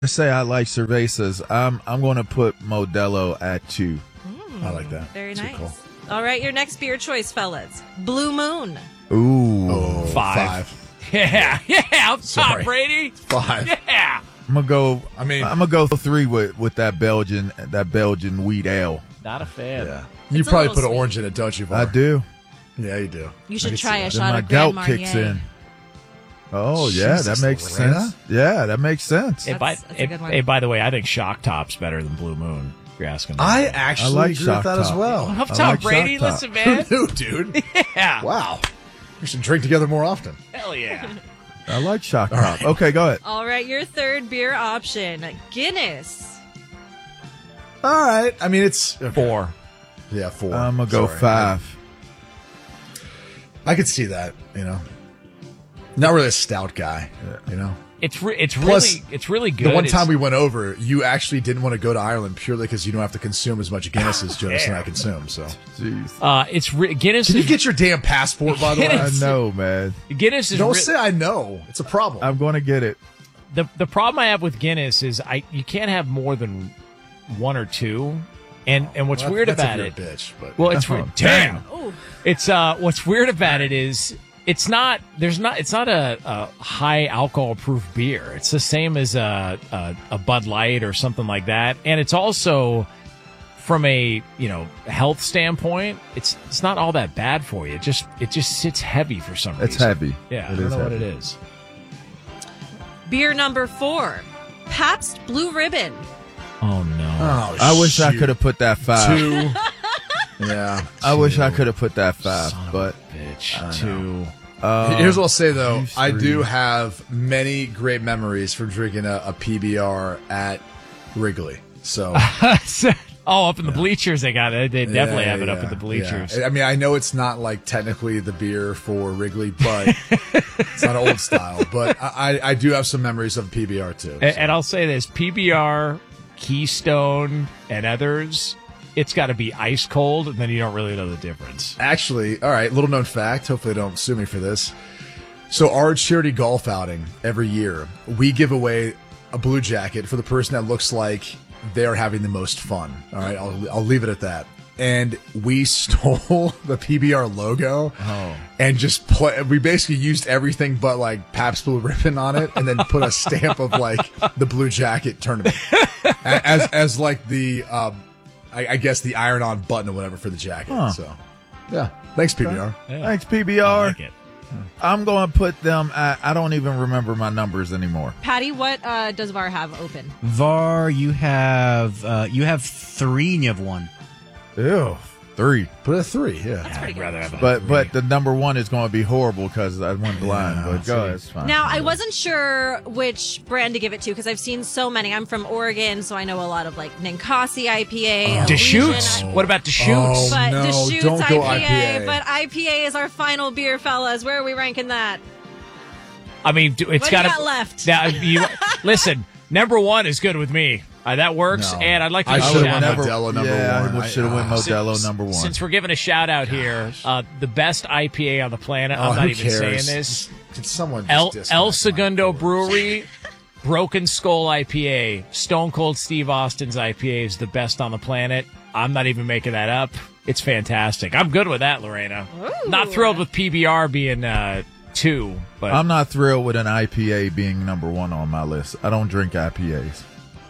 I say I like cervezas. I'm going to put Modelo at 2. I like that. Very Too nice. cool. All right, your next beer choice, fellas. Blue Moon. Ooh. Oh, 5. Yeah. Up Sorry. top, Brady. 5. Yeah. I'm gonna go. I mean- I'm gonna go 3 with that Belgian wheat ale. Not a fan. Yeah. You It's a probably little put an sweet. orange in it, don't you, Var? I do. Yeah, you do. You I should can try see a that. Then shot my of Grand gout kicks Marnier. in. Oh yeah, Jesus, that makes Lorena. sense. Yeah, that makes sense. Hey, That's a good one. by the way, I think Shock Top's better than Blue Moon. If you're asking me. I actually I like agree with Shock that as Top. well. Up I top, like Brady. Shock Top. Listen, man. Who knew, dude? Yeah. Wow. We should drink together more often. Hell yeah. I like Shock Top. Okay, go ahead. All right, your third beer option, Guinness. All right. I mean, it's 4. Yeah, 4. I'm gonna go Sorry. 5. I could see that. Not really a stout guy. It's Plus, really good. The one time It's- we went over, you actually didn't want to go to Ireland purely because you don't have to consume as much Guinness as Jonas and I consume. So, Jeez. Guinness. can you is, get your damn passport? By the way, I know, man. Guinness is don't re- say I know. It's a problem. I'm going to get it. the problem I have with Guinness is you can't have more than 1 or 2. And what's Well, weird that's about if you're it? a bitch, but Well, it's Oh, damn. Ooh. It's what's weird about it is it's not a high alcohol proof beer. It's the same as a Bud Light or something like that. And it's also from a health standpoint, it's not all that bad for you. It just sits heavy for some reason. It's heavy. Yeah, I It don't is know what heavy. it is. Beer number 4, Pabst Blue Ribbon. Oh no. oh, I wish I shoot. could have put that 5. 2. Yeah, I wish I could have put that 5, Son of but a bitch. 2. Here's what I'll say though. Use I 3. do have many great memories from drinking a PBR at Wrigley. So Oh, up in the bleachers, they got it. They definitely have it up yeah, in the bleachers. yeah. I mean, I know it's not like technically the beer for Wrigley, but it's not old style. But I do have some memories of PBR too. And I'll say this: PBR, Keystone, and others. It's got to be ice cold, and then you don't really know the difference. Actually, all right, little known fact. Hopefully, they don't sue me for this. So, our charity golf outing every year, we give away a blue jacket for the person that looks like they're having the most fun. All right, I'll leave it at that. And we stole the PBR logo and just we basically used everything but like Pabst Blue Ribbon on it, and then put a stamp of like the blue jacket tournament as like the I guess the iron-on button or whatever for the jacket. Huh. So, yeah. Thanks, PBR. Yeah. thanks, I PBR. like it. I'm going to put them at, I don't even remember my numbers anymore. Patty, what does VAR have open? VAR, you have 3 and you have 1. Ew, 3. Put a 3, yeah. I'd rather have a But the number 1 is going to be horrible because I went blind. But go ahead, it's fine. Now, I wasn't sure which brand to give it to because I've seen so many. I'm from Oregon, so I know a lot of like Ninkasi IPA. Deschutes. Elysian, What about Deschutes? But No, Deschutes don't go IPA, IPA. but IPA is our final beer, fellas. Where are we ranking that? I mean, it's What do got you got left? Now, listen, number 1 is good with me. That works. No. And I'd like to I give a should've shout went out. Modelo number yeah, 1. I should have went Modelo number 1. Since we're giving a shout out here, the best IPA on the planet. Oh, I'm not who even cares? saying this. Could someone just El disconnect Segundo my- Brewery, Broken Skull IPA, Stone Cold Steve Austin's IPA is the best on the planet. I'm not even making that up. It's fantastic. I'm good with that, Lorena. Ooh. Not thrilled with PBR being 2, but I'm not thrilled with an IPA being number 1 on my list. I don't drink IPAs.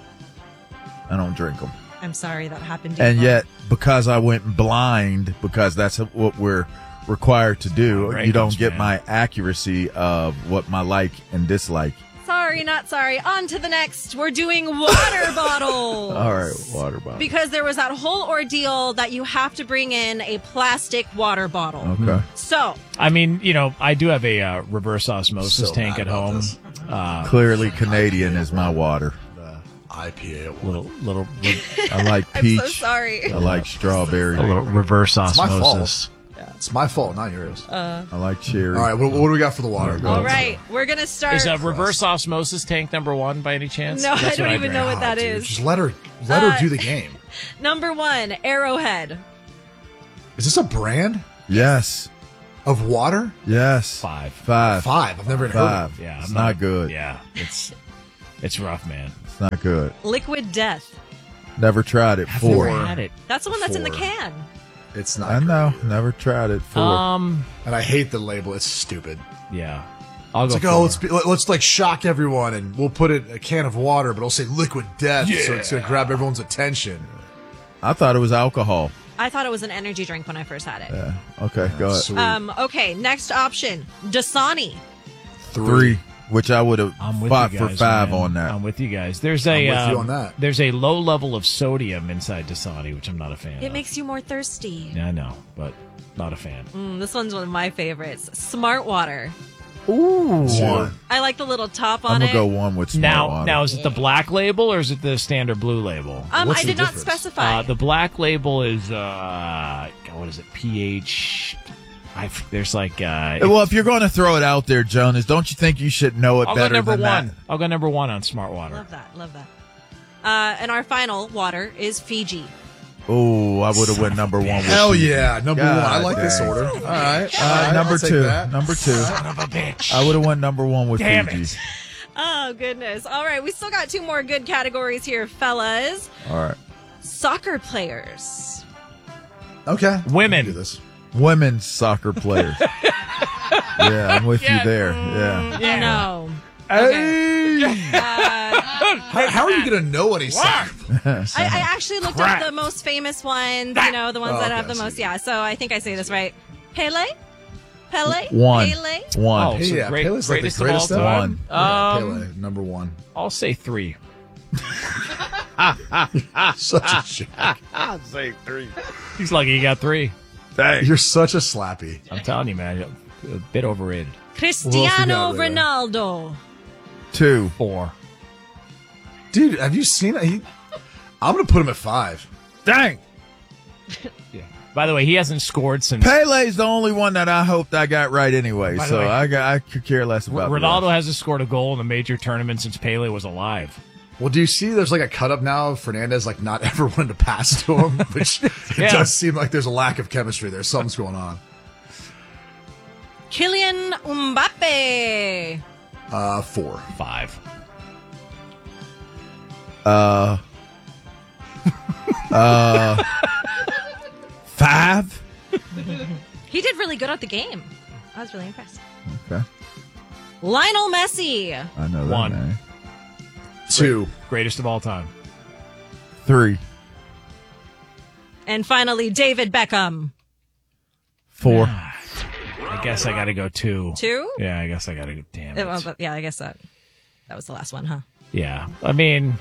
I don't drink them. I'm sorry that happened to you. And yet, because I went blind, because that's what we're required to do, Right, you don't get man. my accuracy of what my like and dislike. Sorry, not sorry. On to the next. We're doing water bottles. All right, water bottle. Because there was that whole ordeal that you have to bring in a plastic water bottle. Okay. So, I mean, I do have a reverse osmosis So tank mad at about home. this. Clearly, Canadian is my water. IPA. Little I like I'm peach. so sorry. I like strawberry. reverse my fault. osmosis. It's my fault, not yours. I like cherry. All right, what do we got for the water? All right, we're going to start. Is a reverse osmosis tank number 1 by any chance? No, I That's don't what even drink. know what that Dude, is. just let her do the game. Number 1, Arrowhead. Is this a brand Yes. of water? Yes. 5. 5. 5. I've never even heard of 5. it. Yeah, It's I'm not good. Yeah, it's It's rough, man. It's not good. Liquid Death. Never tried it. 4. Never had it. That's the one that's in the 4. can. It's not. I know. Never tried it. 4. And I hate the label. It's stupid. Yeah. I'll It's go. like, 4. let's like shock everyone, and we'll put it in a can of water, but it'll say Liquid Death, so it's gonna grab everyone's attention. I thought it was alcohol. I thought it was an energy drink when I first had it. Yeah. Okay, go ahead. Sweet. Okay, next option. Dasani. 3, which I would have I'm with fought you for guys, 5 man. on that. I'm with you guys. There's a with you on that. There's a low level of sodium inside Dasani, which I'm not a fan It of. makes you more thirsty. Yeah, I know, but not a fan. This one's one of my favorites. Smart Water. Ooh. 1. I like the little top I'm on going it. to go 1 with Smart Water. Now is it the black label or is it the standard blue label? What's I the did not difference? specify. The black label is what is it? pH. There's like Well, if you're going to throw it out there, Jonas, don't you think you should know it I'll go better number than one. that? I'll go number 1 on Smart Water. Love that. Love that. And our final water is Fiji. Oh, I would have went number 1 with Hell you. yeah, number God 1. I like this dang. order. All right, Number I'll take 2. that. Number 2. Son of a bitch. I would have went number 1 with Damn Fiji. it. Oh, goodness. All right, we still got 2 more good categories here, fellas. All right. Soccer players. Okay, Women. do this. Women's soccer players. Yeah, I'm with you there. Yeah. No. Hey! How are you gonna know any soccer? I actually looked up the most famous ones, the ones that have the most. Yeah, so I think I say this right. Pele? 1. Pele? 1. Oh, so Yeah, greatest Pele's like the of all greatest of time. Yeah, Pele, number 1. I'll say 3. Such a joke. I'll say 3. He's lucky he got 3. You're such a slappy. I'm telling you, man, a bit overrated. Cristiano got, Ray? Ronaldo. 2. 4. Dude, have you seen it? I'm gonna put him at 5. Dang. Yeah. By the way, he hasn't scored since Pele's the only one that I hoped I got right anyway, By the so way, I could care less about the Ronaldo rest. hasn't scored a goal in a major tournament since Pele was alive. Well, do you see there's like a cut up now of Fernandez like not ever wanting to pass to him, which it Yeah. does seem like there's a lack of chemistry there. Something's going on. Kylian Mbappe. 4. 5. 5? He did really good at the game. I was really impressed. Okay. Lionel Messi. I know that 1. name. 2. Greatest of all time. 3. And finally, David Beckham. 4. I guess I got to go 2. 2? Yeah, I guess I got to go. Damn it. Well, but yeah, I guess that was the last one, huh? Yeah, I mean,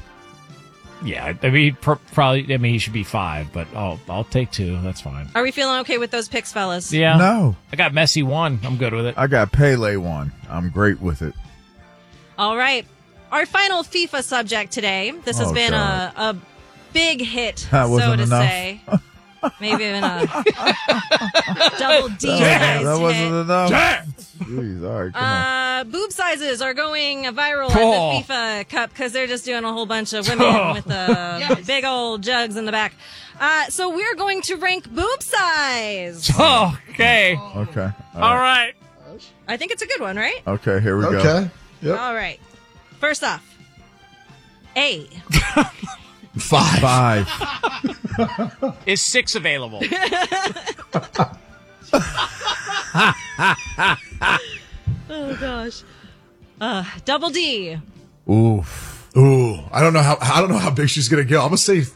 probably. I mean, he should be 5, but I'll take 2. That's fine. Are we feeling okay with those picks, fellas? Yeah. No. I got Messi 1. I'm good with it. I got Pele 1. I'm great with it. All right. Our final FIFA subject today. This has Oh, been God. a big hit, That so wasn't to enough. say. Maybe even a double D That sized wasn't hit. enough. Jeez, all right, come on. Boob sizes are going viral Oh. at the FIFA Cup because they're just doing a whole bunch of women with big old jugs in the back. So we're going to rank boob size. Oh, okay. Okay. All right. I think it's a good one, right? Okay, here we go. Okay. Yep. All right. First off, A. 5. 5. Is 6 available? Oh gosh. Double D. Oof. Ooh, I don't know how big she's gonna go. I'm gonna say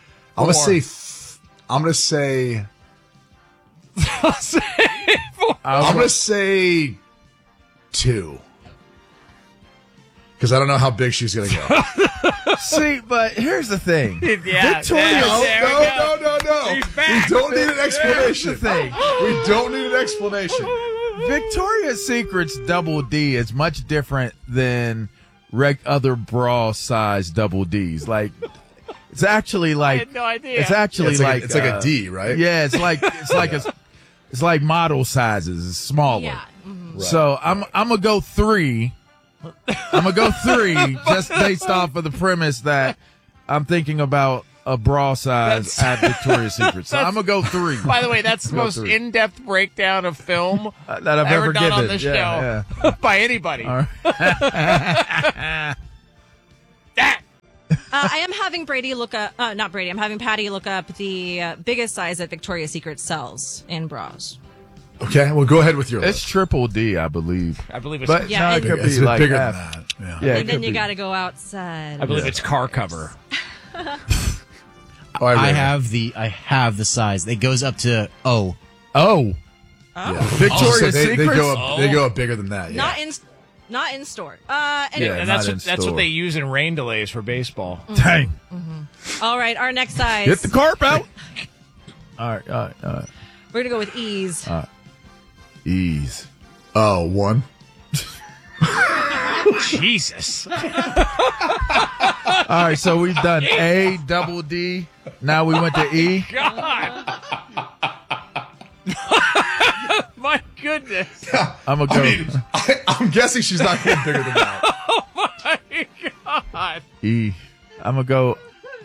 2. Because I don't know how big she's gonna go. See, but here's the thing. Yeah. Victoria- No. He's We back. don't need an explanation. Here's the thing. We don't need an explanation. Victoria's Secret's double D is much different than other bra size double Ds. Like, it's actually like had no idea. It's actually It's like a D, right? Yeah, it's like model sizes, it's smaller. Yeah. So I'm gonna go 3. I'm gonna go 3 just based off of the premise that I'm thinking about a bra size at Victoria's Secret. So I'm gonna go 3. By the way, that's the most 3. in-depth breakdown of film that I've ever ever done given on the show Yeah. by anybody. All right. I am having Brady look up, not Brady, I'm having Patty look up the biggest size that Victoria's Secret sells in bras. Okay, well, go ahead with your It's list. triple D, I believe. I believe it's. But Yeah, no, it it- could It's be like bigger half. than that. Yeah. Yeah, it And then could you be. got to go outside. I believe it's car cover. Oh, I I read have the size. It goes up to O. Oh, it. Victoria's they Secret. go up bigger than that. Yeah. Not in store. Anyway. Yeah. And not that's in what store. they use in rain delays for baseball. Dang. All right, our next size. Get the carp out. All right. We're going to go with ease. Ease. Oh, one. Jesus. All right, so we've done A, double D. Now we went to E. God. My goodness. I'm going to go I'm guessing she's not going bigger than that. My God. E. I'm going to go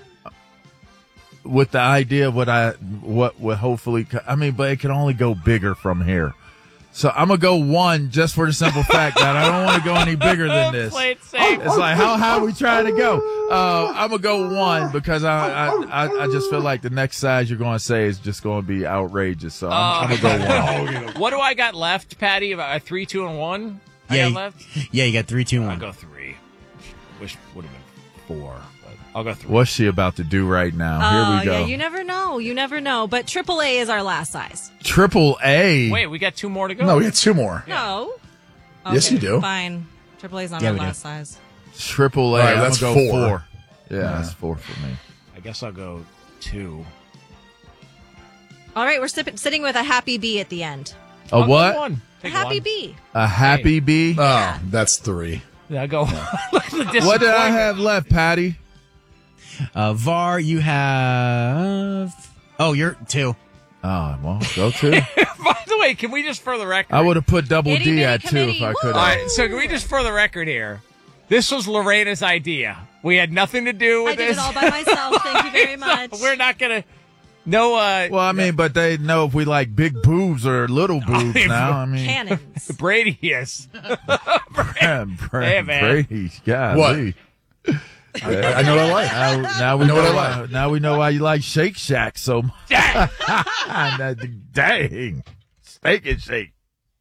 with the idea of what would hopefully, but it can only go bigger from here. So I'm going to go 1 just for the simple fact that I don't want to go any bigger than this. Play it safe. It's like, how high are we trying to go? I'm going to go 1 because I just feel like the next size you're going to say is just going to be outrageous. So I'm going to go 1. What do I got left, Patty? About a 3, 2, and 1? I Yeah, got left? Yeah, you got 3, 2, I'll 1. go 3. Wish would have been 4, but I'll go 3. What's she about to do right now? Here we go. Yeah, you never know. You never know. But AAA is our last size. Triple A. Wait, we got 2 more to go. No, we got 2 more. No. Yes, Okay, you do. Fine. AAA is not Yeah, our we do. last size. Triple A. All right, I'm that's gonna go 4. 4. Yeah, that's 4 for me. I guess I'll go 2. All right, we're sitting with a happy B at the end. A I'll go what? 1. A Take happy 1. B. A happy B. Oh, that's 3. Yeah, I'll go. Look at the What did I disappointment. have left, Patty? VAR, you have. Oh, you're 2. Oh, well, go 2. By the way, can we just for the record? I would have put double Itty D bitty at 2 if committee. I could All have. right, so can we just for the record here? This was Lorena's idea. We had nothing to do with I did this. it all by myself. Thank you very much. We're not gonna. No. Well, but they know if we like big boobs or little boobs now. Cannons. Brady is. Hey, man. Brady, golly. I know what I like. Now we know know what I why. like. Now we know why you like Shake Shack so much. Dang. Dang, Steak and Shake.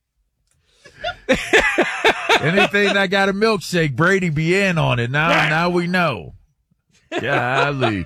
Anything that got a milkshake, Brady be in on it. Now we know. Golly.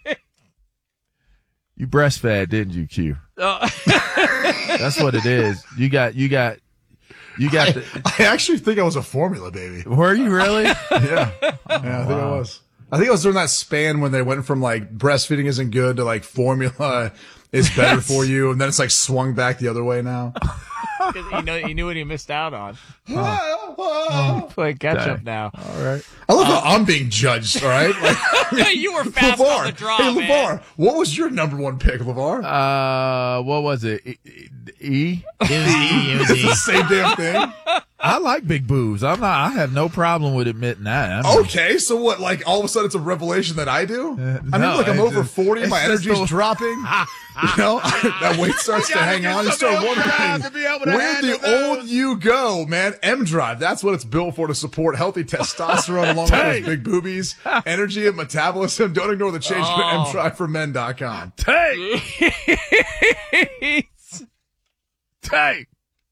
You breastfed, didn't you, Q? That's what it is. You got the. I actually think I was a formula baby. Were you really? Yeah, I think I was. I think I was during that span when they went from like breastfeeding isn't good to like formula is better for you, and then it's like swung back the other way now. He knew what he missed out on. I Play catch up Dang. now. All right. love how I'm being judged. All right, like, You were fast on the draw, hey man. LeVar, what was your number 1 pick, LeVar? What was it? E? It was E. Same damn thing. I like big boobs. I have no problem with admitting that. I mean, Okay, so what? Like all of a sudden, it's a revelation that I do. I mean, no, look, I'm it's over just- 40. it's My just energy's the- dropping. You know, that weight starts to hang on. You start wondering where'd the old you go, man? M Drive. That's what it's built for, to support healthy testosterone along with those big boobies, energy and metabolism. Don't ignore the change to mdriveformen.com. Take.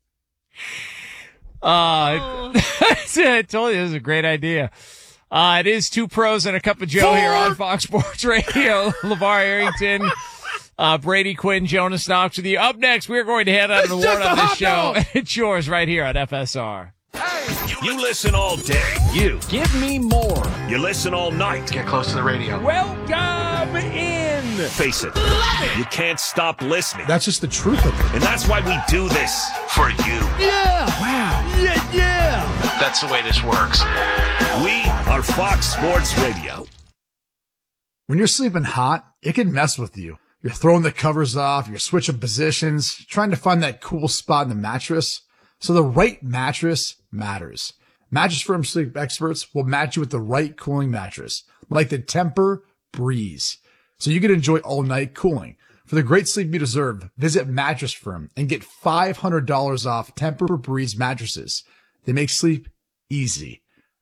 I told you this is a great idea. It is 2 pros and a cup of Joe here on Fox Sports Radio. LeVar Arrington, Brady Quinn, Jonas Knox with you. Up next, we're going to head on an award just a on this hot show. dog. It's yours right here on FSR. You listen all day. You. Give me more. You listen all night. Get close to the radio. Welcome in. Face it. You can't stop listening. That's just the truth of it. And that's why we do this. For you. That's the way this works. We are Fox Sports Radio. When you're sleeping hot, it can mess with you. You're throwing the covers off, you're switching positions, trying to find that cool spot in the mattress. So the right mattress matters. Mattress Firm sleep experts will match you with the right cooling mattress, like the Temper Breeze, so you can enjoy all night cooling. For the great sleep you deserve, visit Mattress Firm and get $500 off Temper Breeze mattresses. They make sleep easy.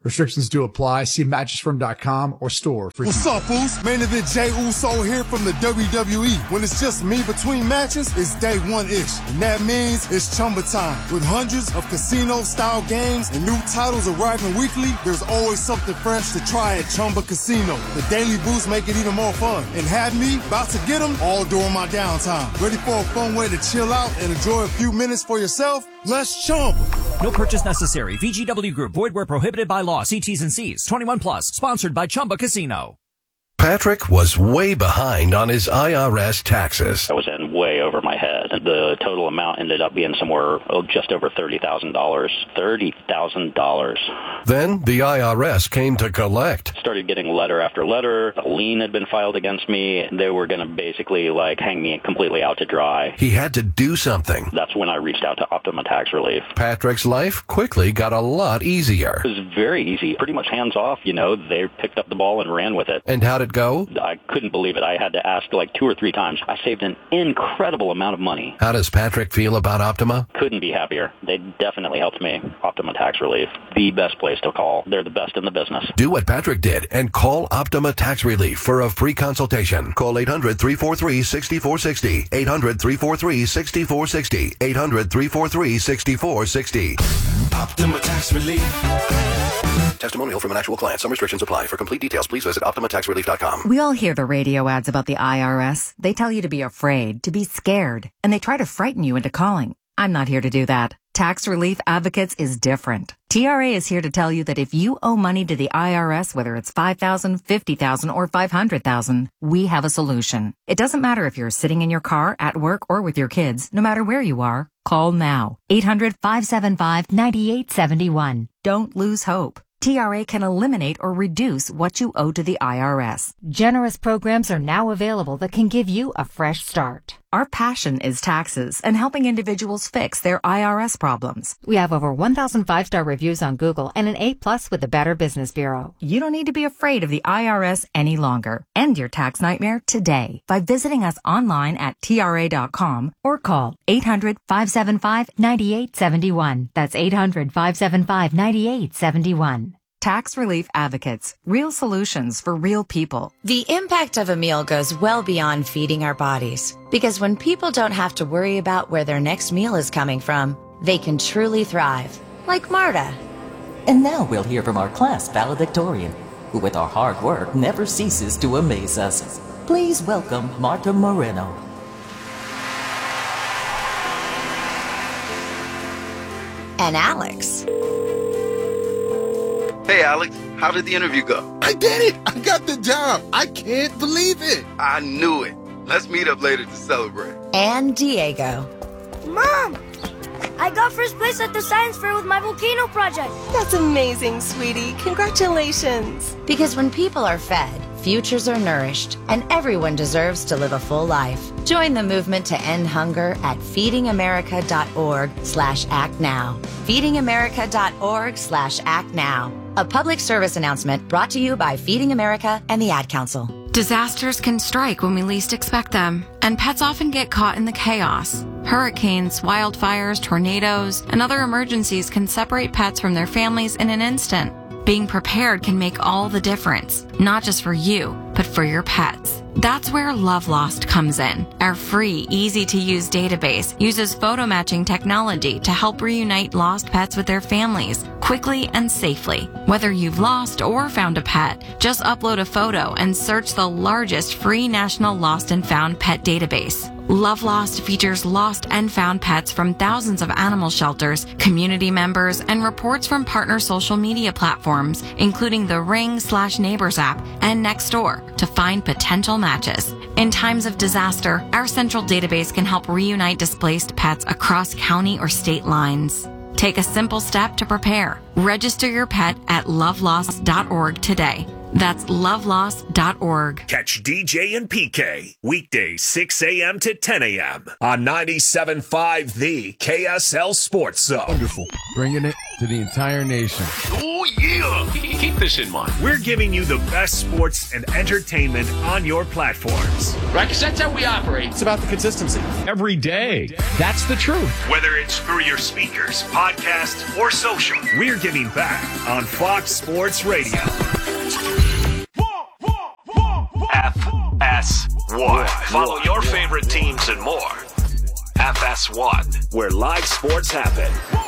Restrictions do apply. See mattressfirm.com or store for What's up, fools? Main event Jey Uso here from the WWE. When it's just me between matches, it's day one-ish. And that means it's Chumba time. With hundreds of casino-style games and new titles arriving weekly, there's always something fresh to try at Chumba Casino. The daily boosts make it even more fun. And have me about to get them all during my downtime. Ready for a fun way to chill out and enjoy a few minutes for yourself? Let's Chumba. No purchase necessary. VGW Group. Void where prohibited by law. See T's and C's. 21 plus. Sponsored by Chumba Casino. Patrick was way behind on his IRS taxes. I was in way over my head. The total amount ended up being somewhere just over $30,000. $30,000. Then the IRS came to collect. Started getting letter after letter. A lien had been filed against me. They were going to basically hang me completely out to dry. He had to do something. That's when I reached out to Optima Tax Relief. Patrick's life quickly got a lot easier. It was very easy. Pretty much hands off, They picked up the ball and ran with it. And how did it go? I couldn't believe it. I had to ask 2 or 3 times. I saved an incredible amount of money. How does Patrick feel about Optima? Couldn't be happier. They definitely helped me. Optima Tax Relief, the best place to call. They're the best in the business. Do what Patrick did and call Optima Tax Relief for a free consultation. Call 800-343-6460. 800-343-6460. 800-343-6460. Optima Tax Relief. Testimonial from an actual client. Some restrictions apply. For complete details, please visit OptimaTaxRelief.com. We all hear the radio ads about the IRS. They tell you to be afraid, to be scared, and they try to frighten you into calling. I'm not here to do that. Tax Relief Advocates is different. TRA is here to tell you that if you owe money to the IRS, whether it's $5,000, $50,000, or $500,000, we have a solution. It doesn't matter if you're sitting in your car, at work, or with your kids. No matter where you are, call now. 800-575-9871. Don't lose hope. TRA can eliminate or reduce what you owe to the IRS. Generous programs are now available that can give you a fresh start. Our passion is taxes and helping individuals fix their IRS problems. We have over 1,000 5-star reviews on Google and an A+ with the Better Business Bureau. You don't need to be afraid of the IRS any longer. End your tax nightmare today by visiting us online at TRA.com or call 800-575-9871. That's 800-575-9871. Tax Relief Advocates. Real solutions for real people. The impact of a meal goes well beyond feeding our bodies. Because when people don't have to worry about where their next meal is coming from, they can truly thrive. Like Marta. And now we'll hear from our class valedictorian, who with our hard work never ceases to amaze us. Please welcome Marta Moreno. And Alex. Hey, Alex, how did the interview go? I did it! I got the job! I can't believe it! I knew it. Let's meet up later to celebrate. And Diego. Mom! I got first place at the science fair with my volcano project. That's amazing, sweetie. Congratulations. Because when people are fed, futures are nourished, and everyone deserves to live a full life. Join the movement to end hunger at feedingamerica.org/actnow. feedingamerica.org/actnow. A public service announcement brought to you by Feeding America and the Ad Council. Disasters can strike when we least expect them, and pets often get caught in the chaos. Hurricanes, wildfires, tornadoes, and other emergencies can separate pets from their families in an instant. Being prepared can make all the difference, not just for you, but for your pets. That's where Love Lost comes in. Our free, easy-to-use database uses photo matching technology to help reunite lost pets with their families quickly and safely. Whether you've lost or found a pet, just upload a photo and search the largest free national lost and found pet database. Love Lost features lost and found pets from thousands of animal shelters, community members, and reports from partner social media platforms, including the Ring/Neighbors app and Nextdoor, to find potential matches. In times of disaster, our central database can help reunite displaced pets across county or state lines. Take a simple step to prepare. Register your pet at lovelost.org today. That's loveloss.org. Catch DJ and PK weekdays 6 a.m. to 10 a.m. on 97.5 The KSL Sports Zone. Wonderful. Bringing it to the entire nation. Oh, yeah. Keep this in mind. We're giving you the best sports and entertainment on your platforms. Right, because that's how we operate. It's about the consistency. Every day. That's the truth. Whether it's through your speakers, podcast, or social, we're giving back on Fox Sports Radio. FS1. Follow your favorite teams and more. FS1, where live sports happen.